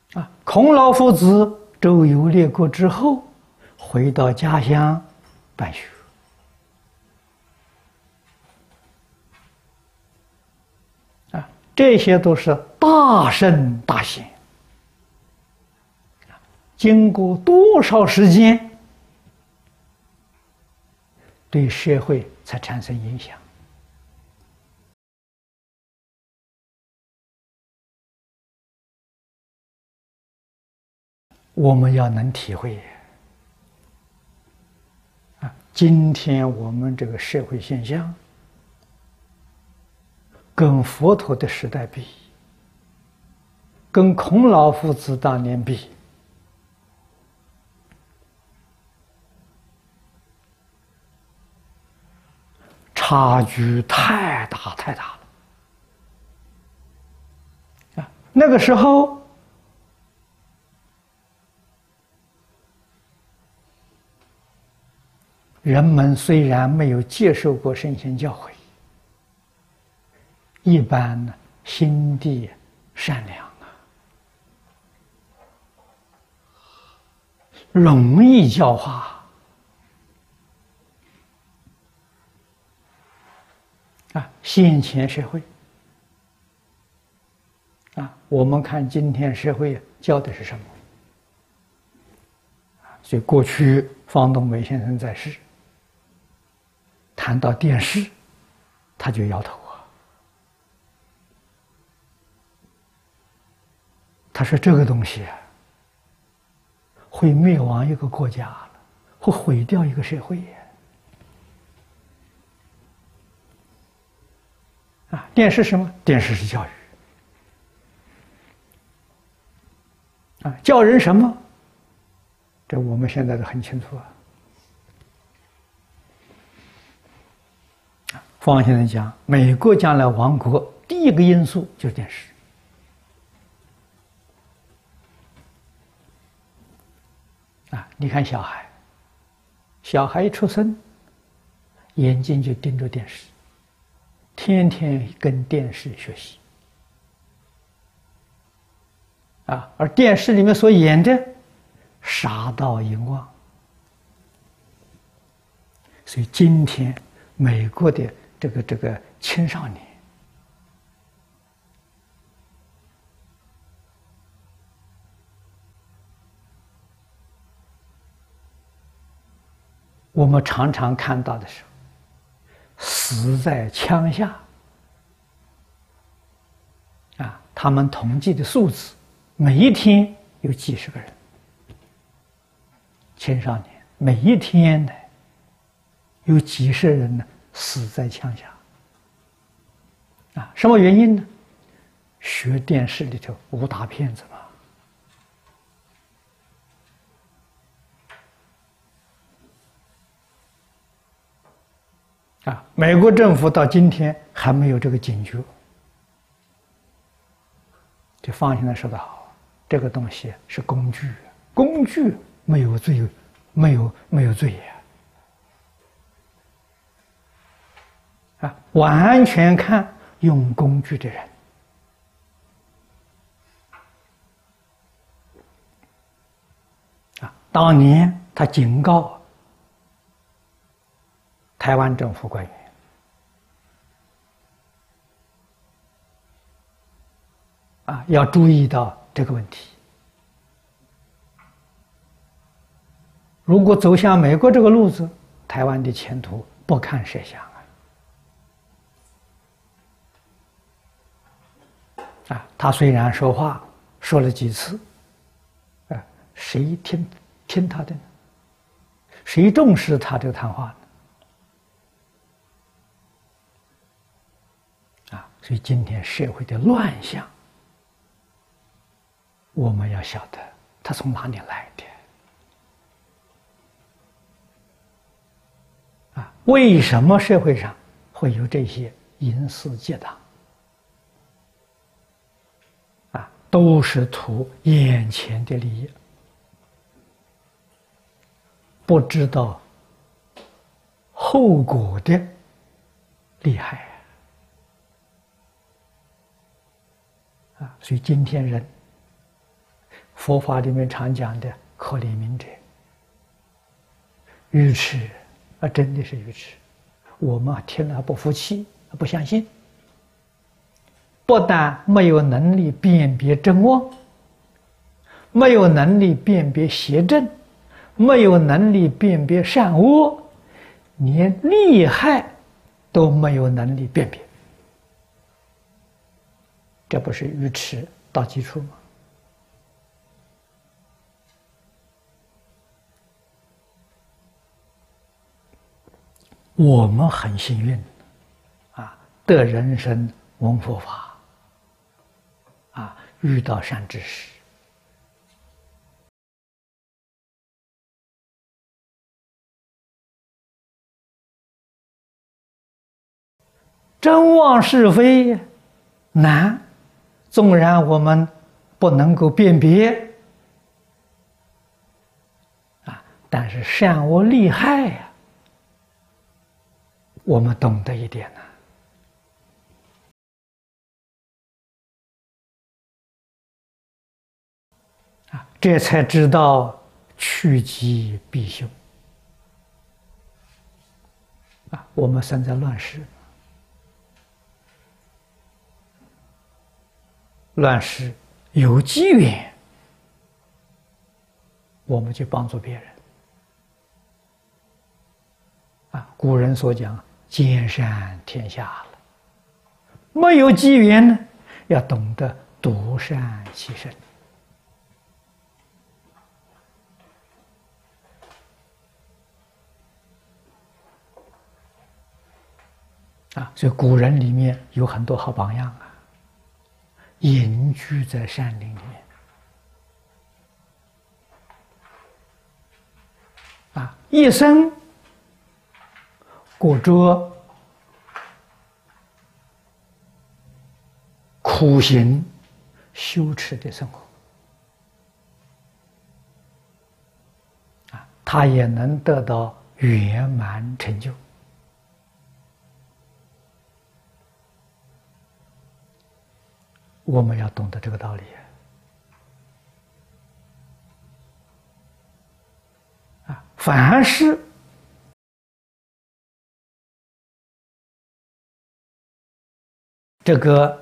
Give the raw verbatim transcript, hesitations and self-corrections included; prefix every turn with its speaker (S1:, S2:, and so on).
S1: 啊，孔老夫子周游列国之后，回到家乡办学。啊，这些都是大圣大贤。经过多少时间，对社会才产生影响？我们要能体会啊，今天我们这个社会现象，跟佛陀的时代比，跟孔老夫子当年比，差距太大太大了啊！那个时候，人们虽然没有接受过圣贤教诲，一般呢心地善良啊，容易教化。啊，现前社会啊，我们看今天社会教的是什么？所以过去方东梅先生在世，谈到电视，他就摇头啊。他说这个东西啊，会灭亡一个国家了，会毁掉一个社会呀。啊，电视什么？电视是教育。啊，教人什么？这我们现在都很清楚啊。方先生讲，美国将来亡国第一个因素就是电视。啊，你看小孩，小孩一出生，眼睛就盯着电视。天天跟电视学习，啊，而电视里面所演的杀盗淫妄，所以今天美国的这个这个青少年，我们常常看到的是死在枪下，啊，他们统计的数字，每一天有几十个人，青少年每一天呢，有几十人呢死在枪下，啊，什么原因呢？学电视里头武打片子嘛。啊，美国政府到今天还没有这个警觉。这方先生说得好，这个东西是工具，工具没有罪，没有没有罪呀！啊，完全看用工具的人。啊，当年他警告台湾政府官员，啊，要注意到这个问题。如果走向美国这个路子，台湾的前途不堪设想啊！啊，他虽然说话说了几次，啊，谁听听他的呢？谁重视他这个谈话呢？啊，所以今天社会的乱象，我们要晓得它从哪里来的。啊，为什么社会上会有这些淫私结党？啊，都是图眼前的利益，不知道后果的厉害。啊，所以今天人佛法里面常讲的可怜悯者，愚痴啊，真的是愚痴。我们听了不服气，不相信，不但没有能力辨别真妄，没有能力辨别邪正，没有能力辨别善恶，连利害都没有能力辨别，这不是愚痴到极处吗？我们很幸运啊，得人生闻佛法啊，遇到善知识，真妄是非难，纵然我们不能够辨别啊，但是善恶利害呀、啊，我们懂得一点呢、啊，啊，这才知道趋吉避凶啊！我们生在乱世，乱世有机缘，我们去帮助别人啊！古人所讲“兼善天下”了，没有机缘呢，要懂得独善其身啊！所以古人里面有很多好榜样啊，隐居在山林里面啊，一生过着苦行修持的生活啊，他也能得到圆满成就。我们要懂得这个道理啊！凡是这个